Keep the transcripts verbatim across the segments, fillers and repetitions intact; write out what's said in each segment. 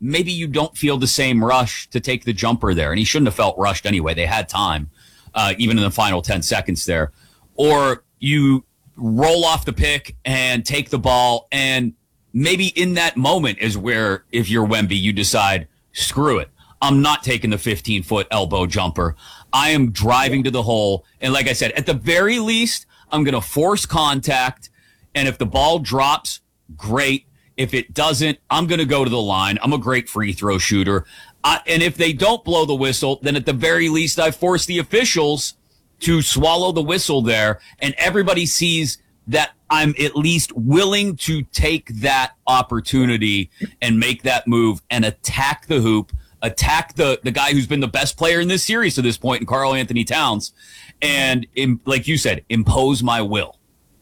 maybe you don't feel the same rush to take the jumper there. And he shouldn't have felt rushed anyway. They had time, uh, even in the final ten seconds there. Or you roll off the pick and take the ball, and maybe in that moment is where, if you're Wemby, you decide, screw it. I'm not taking the fifteen-foot elbow jumper. I am driving to the hole. And like I said, at the very least, I'm going to force contact. And if the ball drops, great. If it doesn't, I'm going to go to the line. I'm a great free throw shooter. Uh, and if they don't blow the whistle, then at the very least, I force the officials to swallow the whistle there. And everybody sees that I'm at least willing to take that opportunity and make that move and attack the hoop, attack the, the guy who's been the best player in this series to this point in Karl Anthony Towns. And im- like you said, impose my will.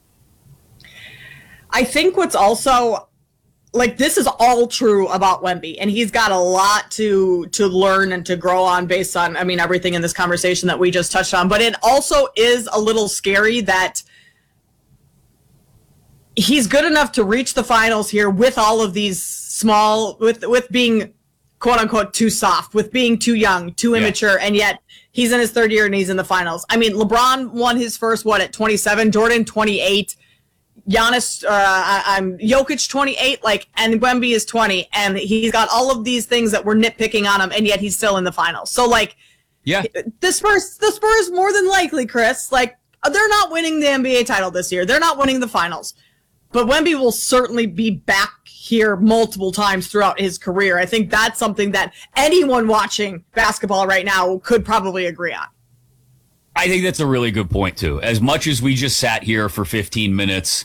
I think what's also, like, this is all true about Wemby, and he's got a lot to to learn and to grow on based on, I mean, everything in this conversation that we just touched on. But it also is a little scary that he's good enough to reach the finals here with all of these small, with with being, quote unquote, too soft, with being too young, too immature, yeah. And yet he's in his third year and he's in the finals. I mean, LeBron won his first, what, at twenty-seven, Jordan twenty-eight, Giannis, uh, I, I'm Jokic twenty-eight, like, and Wemby is twenty, and he's got all of these things that we're nitpicking on him, and yet he's still in the finals. So, like, yeah, the Spurs, the Spurs more than likely, Chris, like, they're not winning the N B A title this year. They're not winning the finals. But Wemby will certainly be back here multiple times throughout his career. I think that's something that anyone watching basketball right now could probably agree on. I think that's a really good point, too. As much as we just sat here for fifteen minutes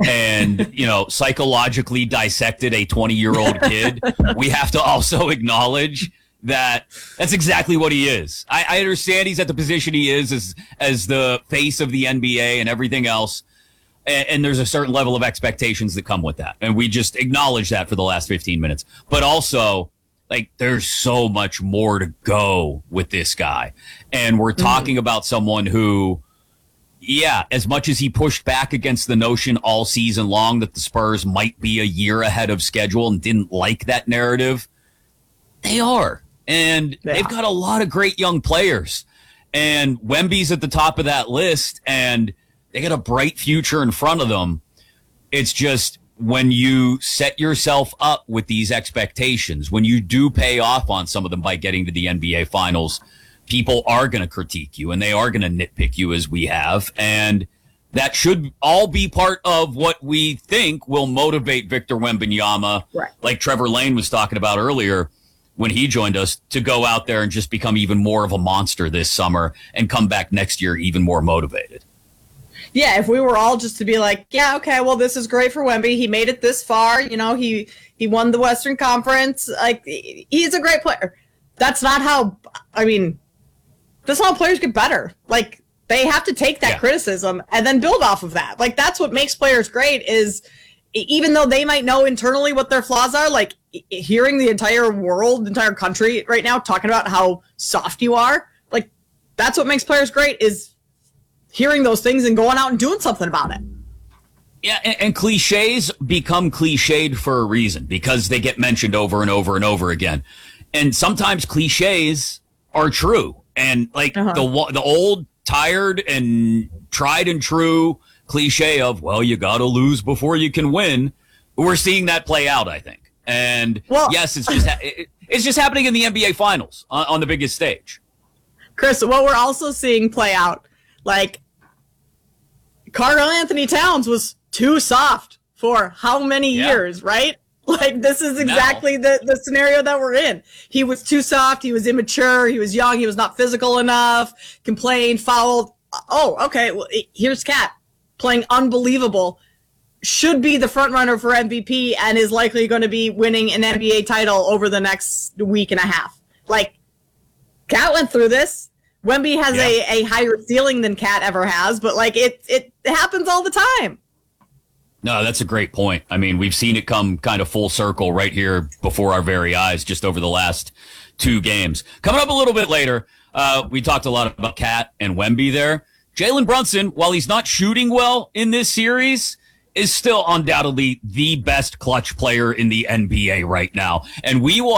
and, you know, psychologically dissected a twenty-year-old kid, we have to also acknowledge that that's exactly what he is. I, I understand he's at the position he is as, as the face of the N B A and everything else. And there's a certain level of expectations that come with that. And we just acknowledge that for the last fifteen minutes. But also, like, there's so much more to go with this guy. And we're talking mm-hmm. about someone who, yeah, as much as he pushed back against the notion all season long that the Spurs might be a year ahead of schedule and didn't like that narrative, they are. And yeah. they've got a lot of great young players. And Wemby's at the top of that list, and they got a bright future in front of them. It's just when you set yourself up with these expectations, when you do pay off on some of them by getting to the N B A Finals, people are going to critique you and they are going to nitpick you as we have. And that should all be part of what we think will motivate Victor Wembanyama, right, like Trevor Lane was talking about earlier when he joined us, to go out there and just become even more of a monster this summer and come back next year even more motivated. Yeah, if we were all just to be like, yeah, okay, well, this is great for Wemby. He made it this far. You know, he he won the Western Conference. Like, he's a great player. That's not how, I mean, that's not how players get better. Like, they have to take that yeah. criticism and then build off of that. Like, that's what makes players great is, even though they might know internally what their flaws are, like, hearing the entire world, the entire country right now talking about how soft you are, like, that's what makes players great, is hearing those things and going out and doing something about it. Yeah, and, and cliches become cliched for a reason, because they get mentioned over and over and over again. And sometimes cliches are true. And like uh-huh. the the old, tired, and tried and true cliche of, well, you got to lose before you can win. We're seeing that play out, I think. And well, yes, it's just ha- it, it's just happening in the N B A Finals on, on the biggest stage. Chris, what we're also seeing play out, like, Karl Anthony Towns was too soft for how many yeah. years, right? Like, this is exactly no. the, the scenario that we're in. He was too soft. He was immature. He was young. He was not physical enough. Complained, fouled. Oh, okay. Well, here's Cat playing unbelievable. Should be the front runner for M V P and is likely going to be winning an N B A title over the next week and a half. Like, Cat went through this. Wemby has yeah. a, a higher ceiling than Cat ever has, but, like, it it happens all the time. No, that's a great point. I mean, we've seen it come kind of full circle right here before our very eyes just over the last two games. Coming up a little bit later, uh, we talked a lot about Cat and Wemby there. Jalen Brunson, while he's not shooting well in this series, is still undoubtedly the best clutch player in the N B A right now. And we will